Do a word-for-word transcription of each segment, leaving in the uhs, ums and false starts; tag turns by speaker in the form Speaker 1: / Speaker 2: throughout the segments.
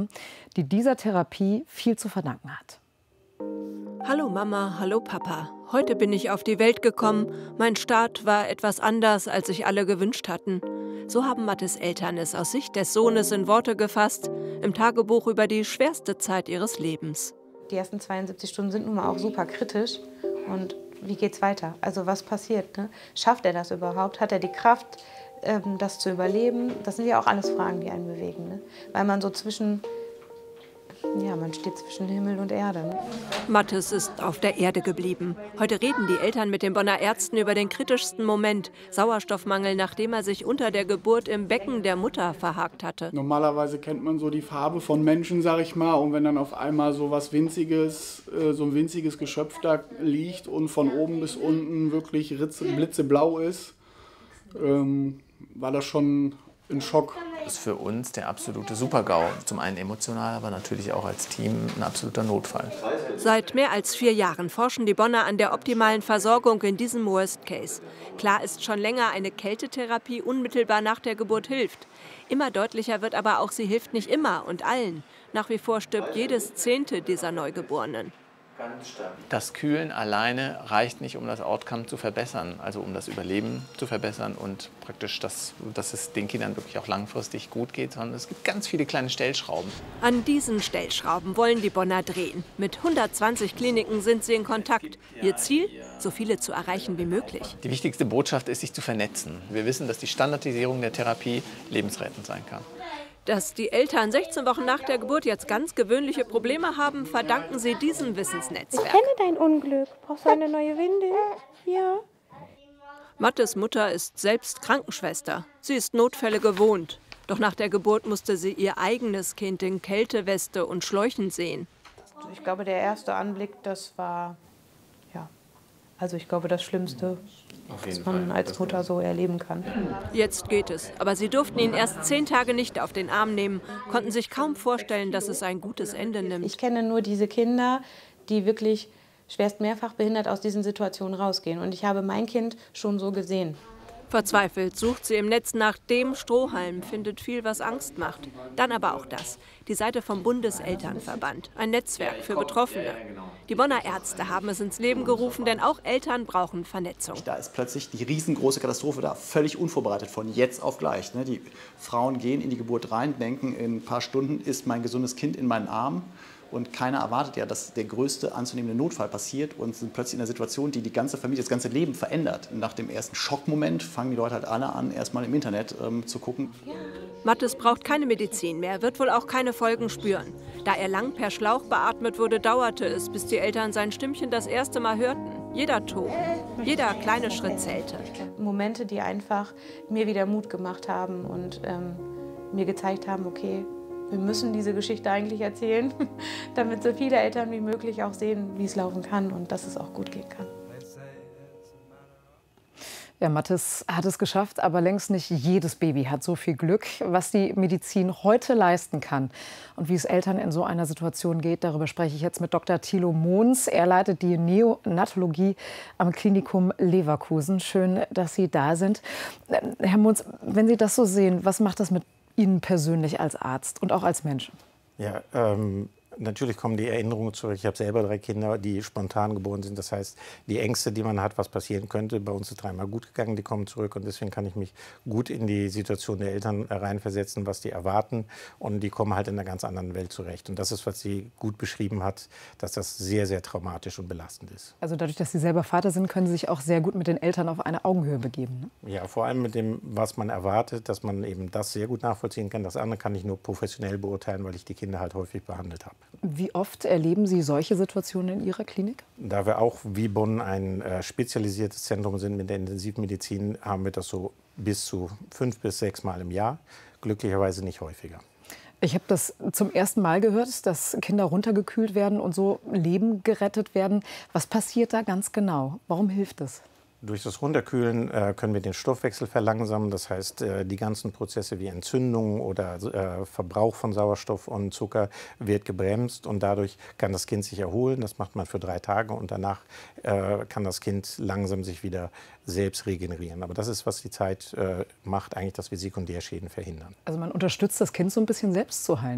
Speaker 1: haben, die dieser Therapie viel zu verdanken hat.
Speaker 2: Hallo Mama, hallo Papa. Heute bin ich auf die Welt gekommen. Mein Start war etwas anders, als sich alle gewünscht hatten. So haben Mattes Eltern es aus Sicht des Sohnes in Worte gefasst, im Tagebuch über die schwerste Zeit ihres Lebens.
Speaker 3: Die ersten zweiundsiebzig Stunden sind nun mal auch super kritisch. Und wie geht's weiter? Also was passiert? Ne? Schafft er das überhaupt? Hat er die Kraft, ähm, das zu überleben? Das sind ja auch alles Fragen, die einen bewegen. Ne? Weil man so zwischen... Ja, man steht zwischen Himmel und Erde. Ne?
Speaker 2: Mattes ist auf der Erde geblieben. Heute reden die Eltern mit den Bonner Ärzten über den kritischsten Moment. Sauerstoffmangel, nachdem er sich unter der Geburt im Becken der Mutter verhakt hatte.
Speaker 4: Normalerweise kennt man so die Farbe von Menschen, sag ich mal. Und wenn dann auf einmal so was Winziges, so ein winziges Geschöpf da liegt und von oben bis unten wirklich blitzeblau ist, ähm, war das schon ein Schock.
Speaker 5: Das ist für uns der absolute Super-GAU. Zum einen emotional, aber natürlich auch als Team ein absoluter Notfall.
Speaker 2: Seit mehr als vier Jahren forschen die Bonner an der optimalen Versorgung in diesem Worst Case. Klar ist schon länger, eine Kältetherapie unmittelbar nach der Geburt hilft. Immer deutlicher wird aber auch, sie hilft nicht immer und allen. Nach wie vor stirbt jedes Zehnte dieser Neugeborenen.
Speaker 5: Das Kühlen alleine reicht nicht, um das Outcome zu verbessern, also um das Überleben zu verbessern und praktisch, dass, dass es den Kindern wirklich auch langfristig gut geht, sondern es gibt ganz viele kleine Stellschrauben.
Speaker 2: An diesen Stellschrauben wollen die Bonner drehen. Mit hundertzwanzig Kliniken sind sie in Kontakt. Ihr Ziel? So viele zu erreichen wie möglich.
Speaker 5: Die wichtigste Botschaft ist, sich zu vernetzen. Wir wissen, dass die Standardisierung der Therapie lebensrettend sein kann.
Speaker 2: Dass die Eltern sechzehn Wochen nach der Geburt jetzt ganz gewöhnliche Probleme haben, verdanken sie diesem Wissensnetzwerk.
Speaker 3: Ich kenne dein Unglück. Brauchst du eine neue Windel? Ja.
Speaker 2: Mattes Mutter ist selbst Krankenschwester. Sie ist Notfälle gewohnt. Doch nach der Geburt musste sie ihr eigenes Kind in Kälteweste und Schläuchen sehen.
Speaker 3: Ich glaube, der erste Anblick, das war, ja, also ich glaube, das Schlimmste, was man als Mutter so erleben kann.
Speaker 2: Jetzt geht es. Aber sie durften ihn erst zehn Tage nicht auf den Arm nehmen, konnten sich kaum vorstellen, dass es ein gutes Ende nimmt.
Speaker 3: Ich kenne nur diese Kinder, die wirklich schwerst mehrfach behindert aus diesen Situationen rausgehen. Und ich habe mein Kind schon so gesehen.
Speaker 2: Verzweifelt sucht sie im Netz nach dem Strohhalm, findet viel, was Angst macht. Dann aber auch das. Die Seite vom Bundeselternverband, ein Netzwerk für Betroffene. Die Bonner Ärzte haben es ins Leben gerufen, denn auch Eltern brauchen Vernetzung.
Speaker 6: Da ist plötzlich die riesengroße Katastrophe da, völlig unvorbereitet, von jetzt auf gleich. Die Frauen gehen in die Geburt rein, denken, in ein paar Stunden ist mein gesundes Kind in meinen Armen. Und keiner erwartet ja, dass der größte anzunehmende Notfall passiert und sind plötzlich in einer Situation, die die ganze Familie, das ganze Leben verändert. Und nach dem ersten Schockmoment fangen die Leute halt alle an, erstmal im Internet ähm, zu gucken.
Speaker 2: Mattes braucht keine Medizin mehr, wird wohl auch keine Folgen spüren. Da er lang per Schlauch beatmet wurde, dauerte es, bis die Eltern sein Stimmchen das erste Mal hörten. Jeder Ton, jeder kleine Schritt zählte.
Speaker 3: Momente, die einfach mir wieder Mut gemacht haben und ähm, mir gezeigt haben, okay, wir müssen diese Geschichte eigentlich erzählen, damit so viele Eltern wie möglich auch sehen, wie es laufen kann und dass es auch gut gehen kann.
Speaker 1: Ja, Mattes hat es geschafft, aber längst nicht jedes Baby hat so viel Glück. Was die Medizin heute leisten kann und wie es Eltern in so einer Situation geht, darüber spreche ich jetzt mit Doktor Thilo Mohns. Er leitet die Neonatologie am Klinikum Leverkusen. Schön, dass Sie da sind. Herr Mohns, wenn Sie das so sehen, was macht das mit Ihnen persönlich als Arzt und auch als Mensch?
Speaker 7: Ja, ähm, natürlich kommen die Erinnerungen zurück. Ich habe selber drei Kinder, die spontan geboren sind. Das heißt, die Ängste, die man hat, was passieren könnte, bei uns ist dreimal gut gegangen, die kommen zurück. Und deswegen kann ich mich gut in die Situation der Eltern reinversetzen, was die erwarten. Und die kommen halt in einer ganz anderen Welt zurecht. Und das ist, was sie gut beschrieben hat, dass das sehr, sehr traumatisch und belastend ist.
Speaker 1: Also dadurch, dass Sie selber Vater sind, können Sie sich auch sehr gut mit den Eltern auf eine Augenhöhe begeben, ne?
Speaker 7: Ja, vor allem mit dem, was man erwartet, dass man eben das sehr gut nachvollziehen kann. Das andere kann ich nur professionell beurteilen, weil ich die Kinder halt häufig behandelt habe.
Speaker 1: Wie oft erleben Sie solche Situationen in Ihrer Klinik?
Speaker 7: Da wir auch wie Bonn ein äh, spezialisiertes Zentrum sind mit der Intensivmedizin, haben wir das so bis zu fünf bis sechs Mal im Jahr. Glücklicherweise nicht häufiger.
Speaker 1: Ich habe das zum ersten Mal gehört, dass Kinder runtergekühlt werden und so Leben gerettet werden. Was passiert da ganz genau? Warum hilft es?
Speaker 7: Durch das Runterkühlen äh, können wir den Stoffwechsel verlangsamen. Das heißt, äh, die ganzen Prozesse wie Entzündung oder äh, Verbrauch von Sauerstoff und Zucker wird gebremst. Und dadurch kann das Kind sich erholen. Das macht man für drei Tage. Und danach äh, kann das Kind langsam sich wieder selbst regenerieren. Aber das ist, was die Zeit äh, macht, eigentlich, dass wir Sekundärschäden verhindern.
Speaker 1: Also man unterstützt das Kind so ein bisschen selbst zu heilen, oder?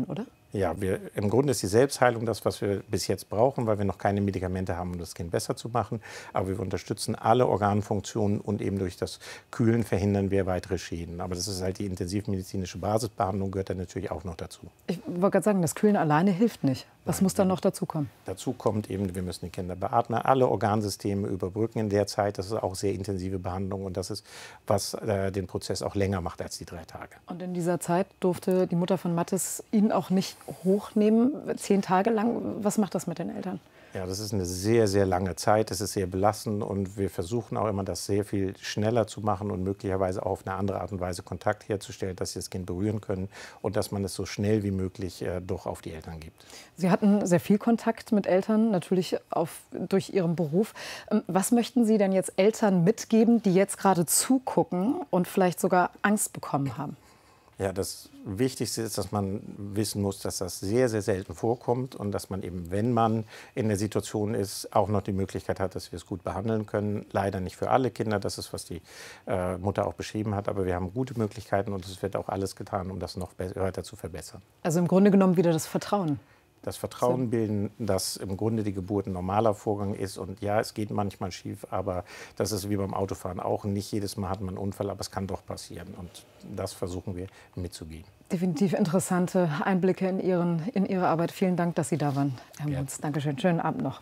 Speaker 7: Ja, wir, im Grunde ist die Selbstheilung das, was wir bis jetzt brauchen, weil wir noch keine Medikamente haben, um das Kind besser zu machen. Aber wir unterstützen alle Organfunktionen und eben durch das Kühlen verhindern wir weitere Schäden. Aber das ist halt die intensivmedizinische Basisbehandlung, gehört dann natürlich auch noch dazu.
Speaker 1: Ich wollte gerade sagen, das Kühlen alleine hilft nicht. Was Nein, muss dann noch dazu kommen?
Speaker 7: Dazu kommt eben, wir müssen die Kinder beatmen, alle Organsysteme überbrücken in der Zeit. Das ist auch sehr intensive Behandlung und das ist, was äh, den Prozess auch länger macht als die drei Tage.
Speaker 1: Und in dieser Zeit durfte die Mutter von Mathis ihn auch nicht hochnehmen, zehn Tage lang. Was macht das mit den Eltern?
Speaker 7: Ja, das ist eine sehr, sehr lange Zeit. Es ist sehr belastend und wir versuchen auch immer, das sehr viel schneller zu machen und möglicherweise auch auf eine andere Art und Weise Kontakt herzustellen, dass sie das Kind berühren können und dass man es so schnell wie möglich äh, doch auf die Eltern gibt.
Speaker 1: Sie hatten sehr viel Kontakt mit Eltern, natürlich auf, durch Ihren Beruf. Was möchten Sie denn jetzt Eltern mitgeben, die jetzt gerade zugucken und vielleicht sogar Angst bekommen haben?
Speaker 7: Ja, das Wichtigste ist, dass man wissen muss, dass das sehr, sehr selten vorkommt und dass man eben, wenn man in der Situation ist, auch noch die Möglichkeit hat, dass wir es gut behandeln können. Leider nicht für alle Kinder, das ist, was die äh, Mutter auch beschrieben hat, aber wir haben gute Möglichkeiten und es wird auch alles getan, um das noch weiter zu verbessern.
Speaker 1: Also im Grunde genommen wieder das Vertrauen.
Speaker 7: Das Vertrauen bilden, dass im Grunde die Geburt ein normaler Vorgang ist. Und ja, es geht manchmal schief, aber das ist wie beim Autofahren auch. Nicht jedes Mal hat man einen Unfall, aber es kann doch passieren. Und das versuchen wir mitzugehen.
Speaker 1: Definitiv interessante Einblicke in, Ihren, in Ihre Arbeit. Vielen Dank, dass Sie da waren, Herr Munz. Ja. Dankeschön. Schönen Abend noch.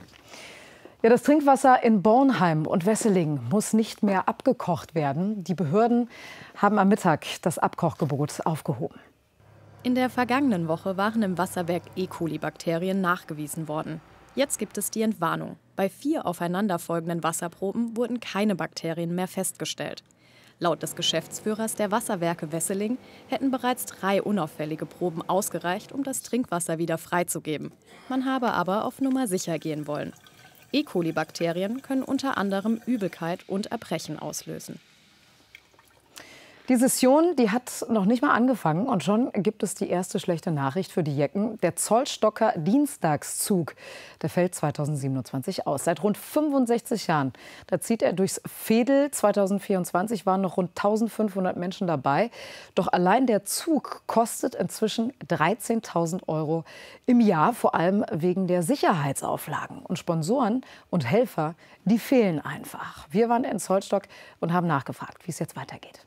Speaker 1: Ja, das Trinkwasser in Bornheim und Wesseling muss nicht mehr abgekocht werden. Die Behörden haben am Mittag das Abkochgebot aufgehoben.
Speaker 8: In der vergangenen Woche waren im Wasserwerk E. coli-Bakterien nachgewiesen worden. Jetzt gibt es die Entwarnung. Bei vier aufeinanderfolgenden Wasserproben wurden keine Bakterien mehr festgestellt. Laut des Geschäftsführers der Wasserwerke Wesseling hätten bereits drei unauffällige Proben ausgereicht, um das Trinkwasser wieder freizugeben. Man habe aber auf Nummer sicher gehen wollen. E. coli-Bakterien können unter anderem Übelkeit und Erbrechen auslösen.
Speaker 1: Die Session, die hat noch nicht mal angefangen und schon gibt es die erste schlechte Nachricht für die Jecken. Der Zollstocker Dienstagszug, der fällt zweitausendsiebenundzwanzig aus. Seit rund fünfundsechzig Jahren. Da zieht er durchs Veedel. zweitausendvierundzwanzig waren noch rund eintausendfünfhundert Menschen dabei. Doch allein der Zug kostet inzwischen dreizehntausend Euro im Jahr, vor allem wegen der Sicherheitsauflagen. Und Sponsoren und Helfer, die fehlen einfach. Wir waren in Zollstock und haben nachgefragt, wie es jetzt weitergeht.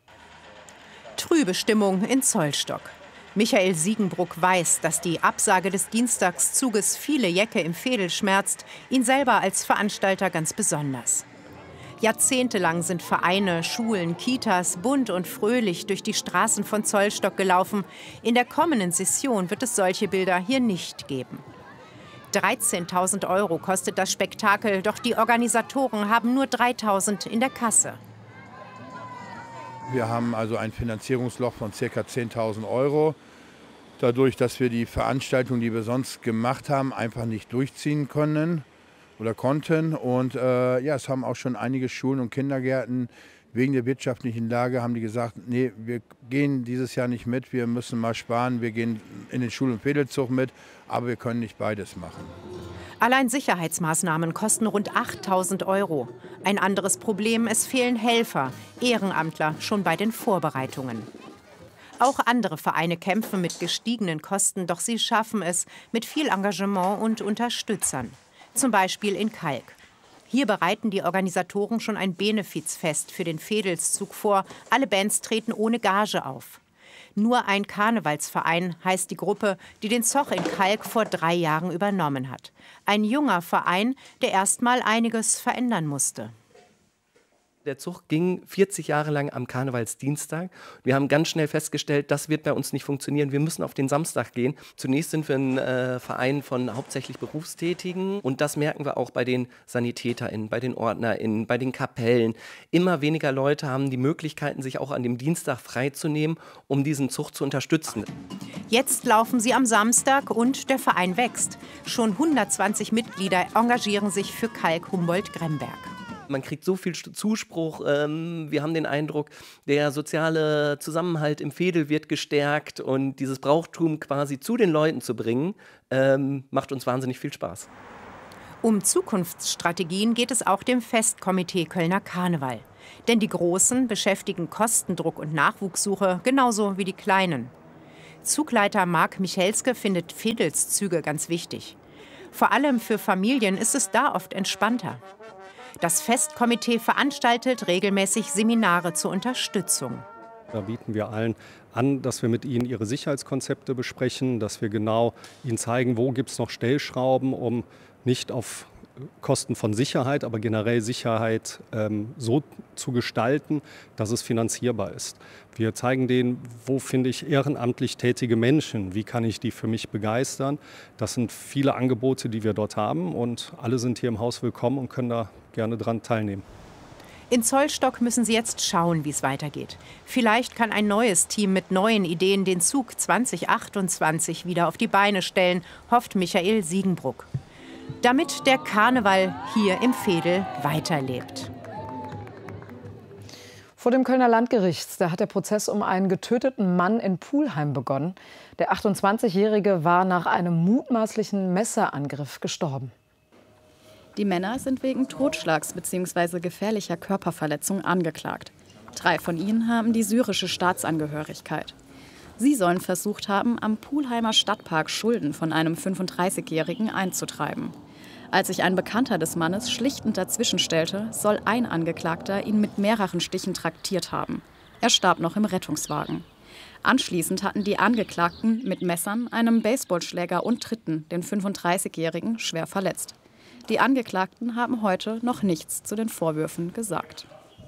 Speaker 9: Trübe Stimmung in Zollstock. Michael Siegenbruck weiß, dass die Absage des Dienstagszuges viele Jecke im Veedel schmerzt, ihn selber als Veranstalter ganz besonders. Jahrzehntelang sind Vereine, Schulen, Kitas bunt und fröhlich durch die Straßen von Zollstock gelaufen. In der kommenden Session wird es solche Bilder hier nicht geben. dreizehntausend Euro kostet das Spektakel, doch die Organisatoren haben nur dreitausend in der Kasse.
Speaker 10: Wir haben also ein Finanzierungsloch von ca. zehntausend Euro. Dadurch, dass wir die Veranstaltung, die wir sonst gemacht haben, einfach nicht durchziehen können oder konnten. Und äh, ja, es haben auch schon einige Schulen und Kindergärten wegen der wirtschaftlichen Lage haben die gesagt, nee, wir gehen dieses Jahr nicht mit, wir müssen mal sparen, wir gehen in den Schul- und Veedelzug mit, aber wir können nicht beides machen.
Speaker 9: Allein Sicherheitsmaßnahmen kosten rund achttausend Euro. Ein anderes Problem, es fehlen Helfer, Ehrenamtler schon bei den Vorbereitungen. Auch andere Vereine kämpfen mit gestiegenen Kosten, doch sie schaffen es mit viel Engagement und Unterstützern. Zum Beispiel in Kalk. Hier bereiten die Organisatoren schon ein Benefizfest für den Veedelszug vor. Alle Bands treten ohne Gage auf. Nur ein Karnevalsverein heißt die Gruppe, die den Zoch in Kalk vor drei Jahren übernommen hat. Ein junger Verein, der erst mal einiges verändern musste.
Speaker 11: Der Zug ging vierzig Jahre lang am Karnevalsdienstag. Wir haben ganz schnell festgestellt, das wird bei uns nicht funktionieren. Wir müssen auf den Samstag gehen. Zunächst sind wir ein äh, Verein von hauptsächlich Berufstätigen. Und das merken wir auch bei den SanitäterInnen, bei den OrdnerInnen, bei den Kapellen. Immer weniger Leute haben die Möglichkeiten, sich auch an dem Dienstag freizunehmen, um diesen Zug zu unterstützen.
Speaker 9: Jetzt laufen sie am Samstag und der Verein wächst. Schon hundertzwanzig Mitglieder engagieren sich für Kalk Humboldt-Gremberg.
Speaker 11: Man kriegt so viel Zuspruch. Ähm, wir haben den Eindruck, der soziale Zusammenhalt im Veedel wird gestärkt und dieses Brauchtum quasi zu den Leuten zu bringen, ähm, macht uns wahnsinnig viel Spaß.
Speaker 9: Um Zukunftsstrategien geht es auch dem Festkomitee Kölner Karneval. Denn die Großen beschäftigen Kostendruck und Nachwuchssuche genauso wie die Kleinen. Zugleiter Marc Michelske findet Fädelszüge ganz wichtig. Vor allem für Familien ist es da oft entspannter. Das Festkomitee veranstaltet regelmäßig Seminare zur Unterstützung.
Speaker 12: Da bieten wir allen an, dass wir mit ihnen ihre Sicherheitskonzepte besprechen, dass wir genau ihnen zeigen, wo gibt es noch Stellschrauben, um nicht auf Kosten von Sicherheit, aber generell Sicherheit ähm, so zu gestalten, dass es finanzierbar ist. Wir zeigen denen, wo finde ich ehrenamtlich tätige Menschen, wie kann ich die für mich begeistern. Das sind viele Angebote, die wir dort haben und alle sind hier im Haus willkommen und können da gerne dran teilnehmen.
Speaker 9: In Zollstock müssen sie jetzt schauen, wie es weitergeht. Vielleicht kann ein neues Team mit neuen Ideen den Zug zwanzig achtundzwanzig wieder auf die Beine stellen, hofft Michael Siegenbruck. Damit der Karneval hier im Veedel weiterlebt.
Speaker 1: Vor dem Kölner Landgericht, da hat der Prozess um einen getöteten Mann in Pulheim begonnen. Der achtundzwanzigjährige war nach einem mutmaßlichen Messerangriff gestorben.
Speaker 8: Die Männer sind wegen Totschlags bzw. gefährlicher Körperverletzung angeklagt. Drei von ihnen haben die syrische Staatsangehörigkeit. Sie sollen versucht haben, am Pulheimer Stadtpark Schulden von einem fünfunddreißigjährigen einzutreiben. Als sich ein Bekannter des Mannes schlichtend dazwischen stellte, soll ein Angeklagter ihn mit mehreren Stichen traktiert haben. Er starb noch im Rettungswagen. Anschließend hatten die Angeklagten mit Messern, einem Baseballschläger und Tritten den fünfunddreißigjährigen schwer verletzt. Die Angeklagten haben heute noch nichts zu den Vorwürfen gesagt.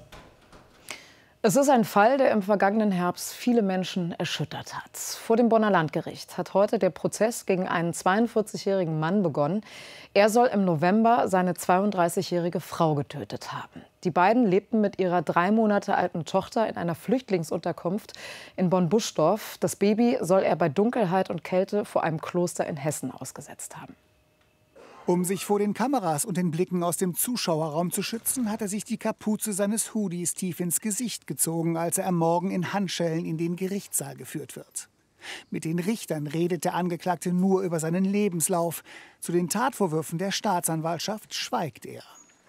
Speaker 1: Es ist ein Fall, der im vergangenen Herbst viele Menschen erschüttert hat. Vor dem Bonner Landgericht hat heute der Prozess gegen einen zweiundvierzigjährigen Mann begonnen. Er soll im November seine zweiunddreißigjährige Frau getötet haben. Die beiden lebten mit ihrer drei Monate alten Tochter in einer Flüchtlingsunterkunft in Bonn-Buschdorf. Das Baby soll er bei Dunkelheit und Kälte vor einem Kloster in Hessen ausgesetzt haben.
Speaker 13: Um sich vor den Kameras und den Blicken aus dem Zuschauerraum zu schützen, hat er sich die Kapuze seines Hoodies tief ins Gesicht gezogen, als er am Morgen in Handschellen in den Gerichtssaal geführt wird. Mit den Richtern redet der Angeklagte nur über seinen Lebenslauf. Zu den Tatvorwürfen der Staatsanwaltschaft schweigt er.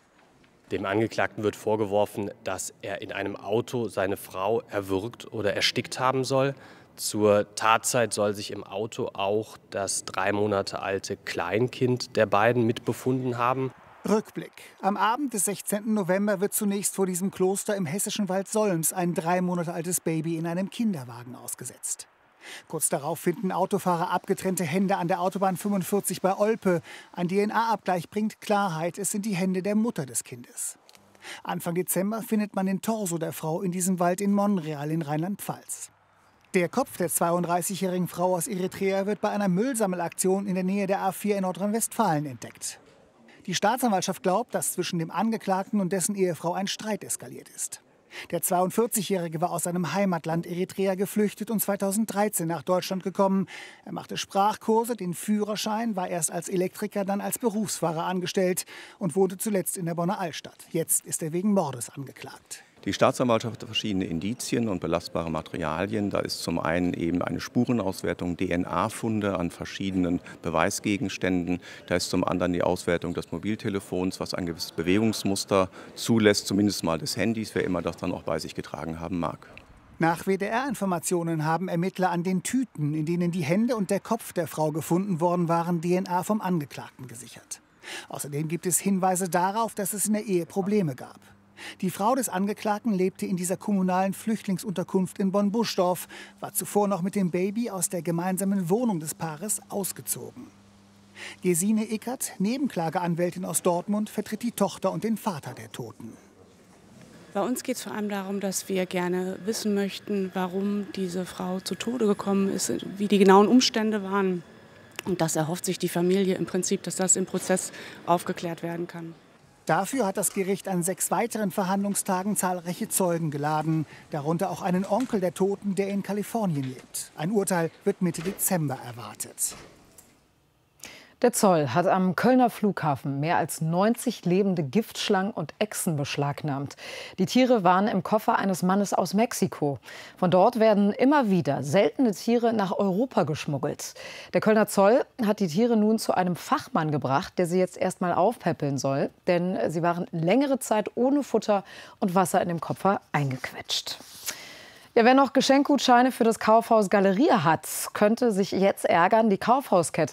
Speaker 14: Dem Angeklagten wird vorgeworfen, dass er in einem Auto seine Frau erwürgt oder erstickt haben soll. Zur Tatzeit soll sich im Auto auch das drei Monate alte Kleinkind der beiden mitbefunden haben.
Speaker 13: Rückblick. Am Abend des sechzehnten November wird zunächst vor diesem Kloster im hessischen Wald Solms ein drei Monate altes Baby in einem Kinderwagen ausgesetzt. Kurz darauf finden Autofahrer abgetrennte Hände an der Autobahn fünfundvierzig bei Olpe. Ein D N A-Abgleich bringt Klarheit, es sind die Hände der Mutter des Kindes. Anfang Dezember findet man den Torso der Frau in diesem Wald in Monreal in Rheinland-Pfalz. Der Kopf der zweiunddreißigjährigen Frau aus Eritrea wird bei einer Müllsammelaktion in der Nähe der A vier in Nordrhein-Westfalen entdeckt. Die Staatsanwaltschaft glaubt, dass zwischen dem Angeklagten und dessen Ehefrau ein Streit eskaliert ist. Der zweiundvierzigjährige war aus seinem Heimatland Eritrea geflüchtet und zweitausenddreizehn nach Deutschland gekommen. Er machte Sprachkurse, den Führerschein, war erst als Elektriker, dann als Berufsfahrer angestellt und wohnte zuletzt in der Bonner Altstadt. Jetzt ist er wegen Mordes angeklagt.
Speaker 15: Die Staatsanwaltschaft hat verschiedene Indizien und belastbare Materialien. Da ist zum einen eben eine Spurenauswertung, D N A-Funde an verschiedenen Beweisgegenständen. Da ist zum anderen die Auswertung des Mobiltelefons, was ein gewisses Bewegungsmuster zulässt, zumindest mal des Handys, wer immer das dann auch bei sich getragen haben mag.
Speaker 13: Nach W D R-Informationen haben Ermittler an den Tüten, in denen die Hände und der Kopf der Frau gefunden worden waren, D N A vom Angeklagten gesichert. Außerdem gibt es Hinweise darauf, dass es in der Ehe Probleme gab. Die Frau des Angeklagten lebte in dieser kommunalen Flüchtlingsunterkunft in Bonn-Buschdorf, war zuvor noch mit dem Baby aus der gemeinsamen Wohnung des Paares ausgezogen. Gesine Ickert, Nebenklageanwältin aus Dortmund, vertritt die Tochter und den Vater der Toten.
Speaker 16: Bei uns geht es vor allem darum, dass wir gerne wissen möchten, warum diese Frau zu Tode gekommen ist, wie die genauen Umstände waren. Und das erhofft sich die Familie im Prinzip, dass das im Prozess aufgeklärt werden kann.
Speaker 13: Dafür hat das Gericht an sechs weiteren Verhandlungstagen zahlreiche Zeugen geladen, darunter auch einen Onkel der Toten, der in Kalifornien lebt. Ein Urteil wird Mitte Dezember erwartet.
Speaker 1: Der Zoll hat am Kölner Flughafen mehr als neunzig lebende Giftschlangen und Echsen beschlagnahmt. Die Tiere waren im Koffer eines Mannes aus Mexiko. Von dort werden immer wieder seltene Tiere nach Europa geschmuggelt. Der Kölner Zoll hat die Tiere nun zu einem Fachmann gebracht, der sie jetzt erst mal aufpäppeln soll. Denn sie waren längere Zeit ohne Futter und Wasser in dem Koffer eingequetscht. Ja, wer noch Geschenkgutscheine für das Kaufhaus Galeria hat, könnte sich jetzt ärgern. Die Kaufhauskette